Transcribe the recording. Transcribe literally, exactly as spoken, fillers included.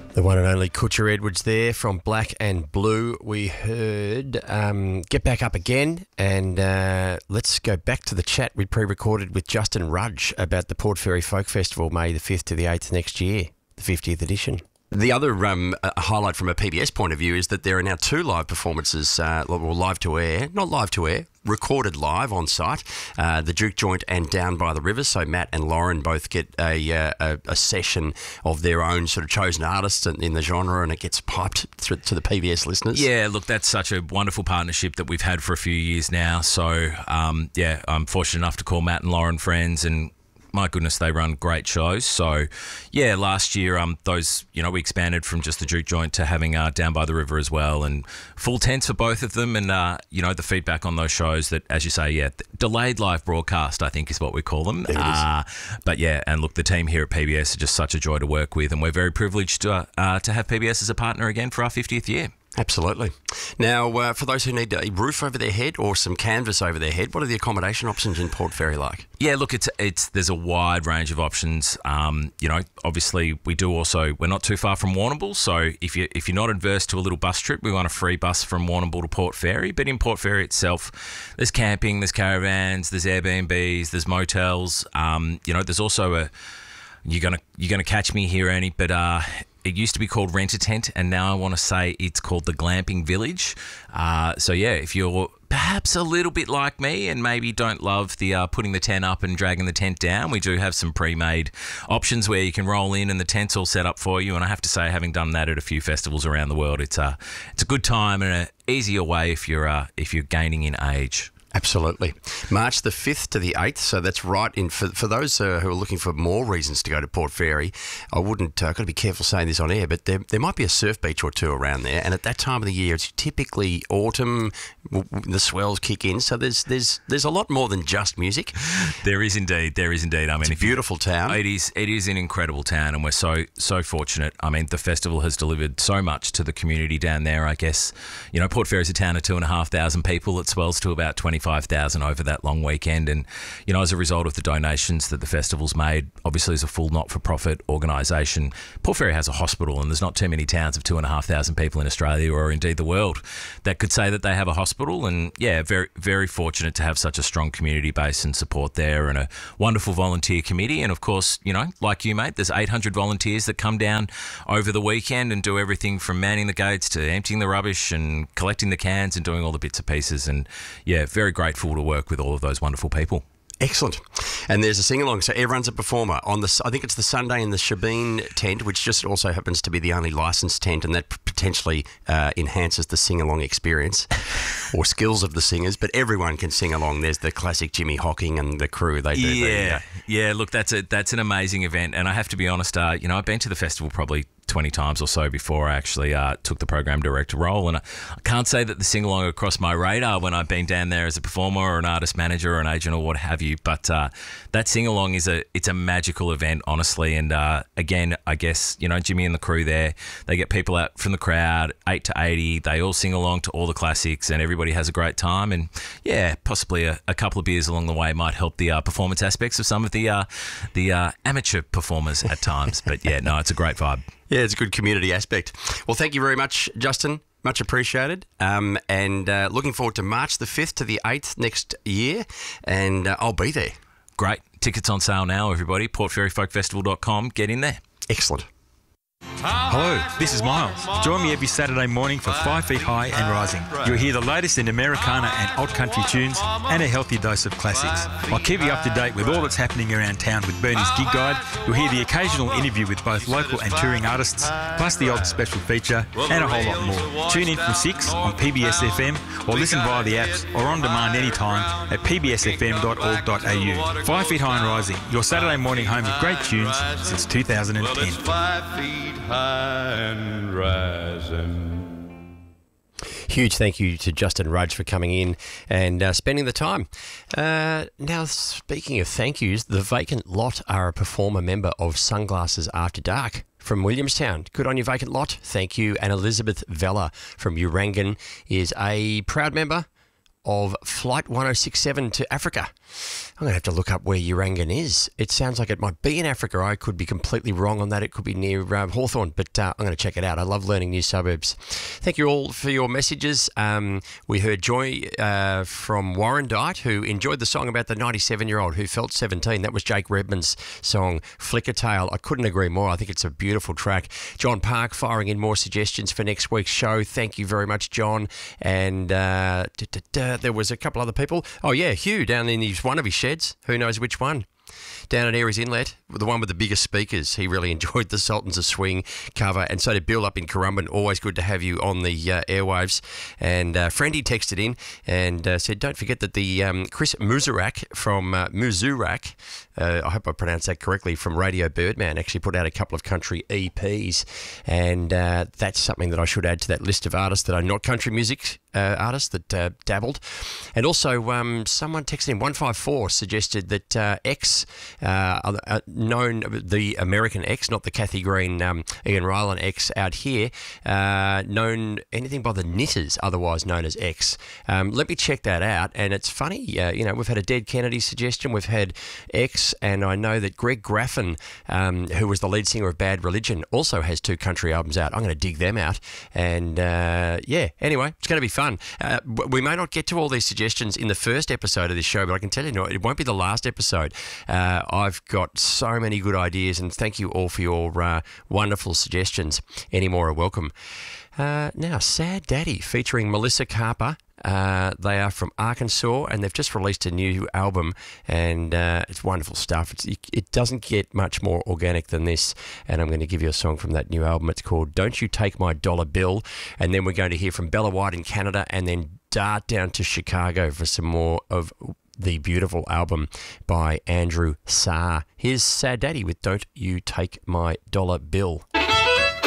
The one and only Kutcher Edwards there from Black and Blue. We heard um, Get Back Up Again, and uh, let's go back to the chat we pre-recorded with Justin Rudge about the Port Fairy Folk Festival, May the fifth to the eighth next year, the fiftieth edition. The other um, uh, highlight from a P B S point of view is that there are now two live performances, uh, well, live to air, not live to air, recorded live on site. Uh, the Duke Joint and Down by the River. So Matt and Lauren both get a, uh, a, a session of their own sort of chosen artists in, in the genre, and it gets piped through to the P B S listeners. Yeah, look, that's such a wonderful partnership that we've had for a few years now. So, um, yeah, I'm fortunate enough to call Matt and Lauren friends, and my goodness, they run great shows. So, yeah, last year, um, those, you know, we expanded from just the Duke Joint to having uh, Down by the River as well, and full tents for both of them. And, uh, you know, the feedback on those shows that, as you say, yeah, delayed live broadcast, I think is what we call them. Uh, but, yeah, and look, the team here at P B S are just such a joy to work with, and we're very privileged to, uh, to have P B S as a partner again for our fiftieth year. Absolutely. Now, uh, for those who need a roof over their head or some canvas over their head, what are the accommodation options in Port Fairy like? Yeah, look, it's it's there's a wide range of options. Um, you know, obviously we do also, we're not too far from Warrnambool, so if you if you're not adverse to a little bus trip, we want a free bus from Warrnambool to Port Fairy. But in Port Fairy itself, there's camping, there's caravans, there's Airbnbs, there's motels. Um, you know, there's also a you're gonna you're gonna catch me here, Ernie, but uh. It used to be called Rent a Tent, and now I want to say it's called the Glamping Village. Uh, so, yeah, if you're perhaps a little bit like me and maybe don't love the uh, putting the tent up and dragging the tent down, we do have some pre-made options where you can roll in and the tent's all set up for you. And I have to say, having done that at a few festivals around the world, it's a, it's a good time and an easier way if you're, uh, if you're gaining in age. Absolutely. March the fifth to the eighth, so that's right in for, for those uh, who are looking for more reasons to go to Port Fairy. I wouldn't, I've uh, got to be careful saying this on air, but there, there might be a surf beach or two around there, and at that time of the year, it's typically autumn, the swells kick in, so there's there's there's a lot more than just music. There is indeed, there is indeed. I mean, it's a beautiful town. It is, it is an incredible town, and we're so, so fortunate. I mean, the festival has delivered so much to the community down there, I guess. You know, Port Fairy is a town of two and a half thousand people. It swells to about twenty-five thousand over that long weekend, and you know, as a result of the donations that the festival's made, obviously as a full not-for-profit organisation, Port Fairy has a hospital, and there's not too many towns of two and a half thousand people in Australia or indeed the world that could say that they have a hospital. And yeah, very very fortunate to have such a strong community base and support there, and a wonderful volunteer committee. And of course, you know, like you, mate, there's eight hundred volunteers that come down over the weekend and do everything from manning the gates to emptying the rubbish and collecting the cans and doing all the bits and pieces. And yeah, very grateful to work with all of those wonderful people. Excellent. And there's a sing-along, so everyone's a performer on the, I think it's the Sunday in the Shebeen tent, which just also happens to be the only licensed tent, and that potentially uh, enhances the sing-along experience or skills of the singers, but everyone can sing along. There's the classic Jimmy Hocking and the crew. They do. Yeah, the, yeah. Look, that's a that's an amazing event, and I have to be honest. Uh, you know, I've been to the festival probably twenty times or so before I actually uh, took the program director role, and I, I can't say that the sing-along across my radar when I've been down there as a performer or an artist manager or an agent or what have you. But uh, that sing-along is a it's a magical event, honestly. And uh, again, I guess, you know, Jimmy and the crew there, they get people out from the crowd, eight to eighty. They all sing along to all the classics, and everybody has a great time. And yeah, possibly a, a couple of beers along the way might help the uh, performance aspects of some of the uh, the uh, amateur performers at times. But yeah, no, it's a great vibe. Yeah, it's a good community aspect. Well, thank you very much, Justin. Much appreciated. Um, and uh, looking forward to March the fifth to the eighth next year. And uh, I'll be there. Great. Tickets on sale now, everybody. port fairy folk festival dot com. Get in there. Excellent. Hello, this is Miles. Join me every Saturday morning for Five Feet High and Rising. You'll hear the latest in Americana and old country tunes and a healthy dose of classics. I'll keep you up to date with all that's happening around town with Bernie's Gig Guide. You'll hear the occasional interview with both local and touring artists, plus the odd special feature and a whole lot more. Tune in from six on P B S F M or listen via the apps or on demand anytime at p b s f m dot org dot a u. Five Feet High and Rising, your Saturday morning home of great tunes since two thousand ten. And rising. Huge thank you to Justin Rudge for coming in and uh, spending the time. Uh, now, speaking of thank yous, the Vacant Lot are a performer member of Sunglasses After Dark from Williamstown. Good on you, Vacant Lot. Thank you. And Elizabeth Vella from Urangan is a proud member of Flight one oh six seven to Africa. I'm going to have to look up where Urangan is. It sounds like it might be in Africa. I could be completely wrong on that. It could be near uh, Hawthorne, but uh, I'm going to check it out. I love learning new suburbs. Thank you all for your messages. Um, we heard Joy uh, from Warrandyte, who enjoyed the song about the ninety-seven-year-old who felt seventeen. That was Jake Redman's song, Flicker Tail. I couldn't agree more. I think it's a beautiful track. John Park firing in more suggestions for next week's show. Thank you very much, John. And uh, da, da, da, there was a couple other people. Oh, yeah, Hugh down in his, one of his sheds. Who knows which one? Down at Aries Inlet, the one with the biggest speakers. He really enjoyed the Sultans of Swing cover, and so did Bill up in Currumbin. Always good to have you on the uh, airwaves. And uh, Friendy texted in and uh, said, don't forget that the um, Chris Muzurak from uh, Muzurak, uh, I hope I pronounced that correctly, from Radio Birdman, actually put out a couple of country E Ps. And uh, that's something that I should add to that list of artists that are not country music uh, artists that uh, dabbled. And also, um, someone texted in, one five four suggested that uh, X, uh, uh, known, the American X, not the Kathy Green, um, Ian Ryland X out here, uh, known anything by the Knitters, otherwise known as X. Um, let me check that out. And it's funny, uh, you know, we've had a Dead Kennedy suggestion, we've had X, and I know that Greg Graffin, um, who was the lead singer of Bad Religion, also has two country albums out. I'm going to dig them out. And uh, yeah, anyway, it's going to be fun. Uh, we may not get to all these suggestions in the first episode of this show, but I can tell you, no, it won't be the last episode. Uh, I've got so many good ideas, and thank you all for your uh, wonderful suggestions. Any more are welcome. Uh, now, Sad Daddy featuring Melissa Carper. Uh, they are from Arkansas, and they've just released a new album, and uh, it's wonderful stuff. It's, it doesn't get much more organic than this, and I'm going to give you a song from that new album. It's called Don't You Take My Dollar Bill, and then we're going to hear from Bella White in Canada, and then dart down to Chicago for some more of the beautiful album by Andrew Sarr. Here's Sad Daddy with Don't You Take My Dollar Bill.